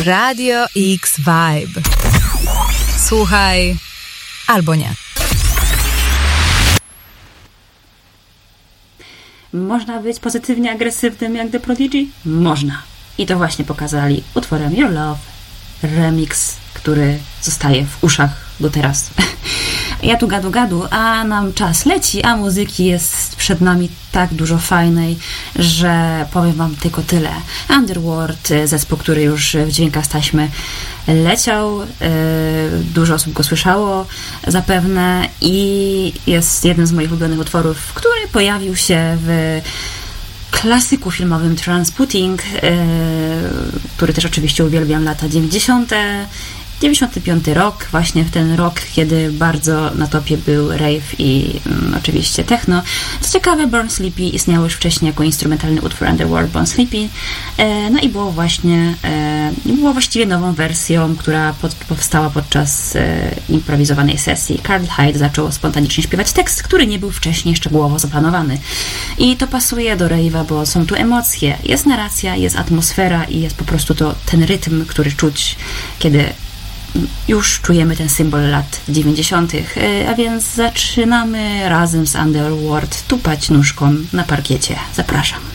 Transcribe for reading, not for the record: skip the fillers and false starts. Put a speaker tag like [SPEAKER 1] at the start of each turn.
[SPEAKER 1] Radio X Vibe. Słuchaj albo nie.
[SPEAKER 2] Można być pozytywnie agresywnym jak The Prodigy? Można. I to właśnie pokazali utworem Your Love, remix, który zostaje w uszach do teraz. Ja tu gadu, a nam czas leci, a muzyki jest przed nami tak dużo fajnej, że powiem wam tylko tyle. Underworld, zespół, który już w dźwiękach z taśmy leciał, dużo osób go słyszało zapewne i jest jednym z moich ulubionych utworów, który pojawił się w klasyku filmowym Transpotting, który też oczywiście uwielbiam, lata 90. 95 rok, właśnie w ten rok, kiedy bardzo na topie był rave i oczywiście techno. Co ciekawe, Born Sleepy istniało już wcześniej jako instrumentalny utwór Underworld, Born Sleepy. No i było właściwie nową wersją, która powstała podczas improwizowanej sesji. Carl Hyde zaczął spontanicznie śpiewać tekst, który nie był wcześniej szczegółowo zaplanowany. I to pasuje do rave'a, bo są tu emocje, jest narracja, jest atmosfera i jest po prostu to ten rytm, który czuć, kiedy już czujemy ten symbol lat 90. A więc zaczynamy razem z Underworld tupać nóżką na parkiecie. Zapraszam.